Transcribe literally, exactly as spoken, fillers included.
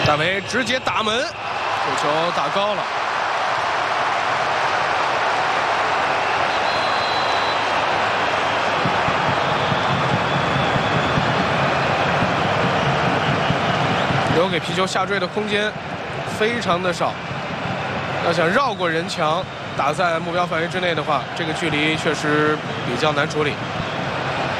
大为直接打门，这球打高了。留给皮球下坠的空间非常的少，要想绕过人墙打在目标范围之内的话，这个距离确实比较难处理。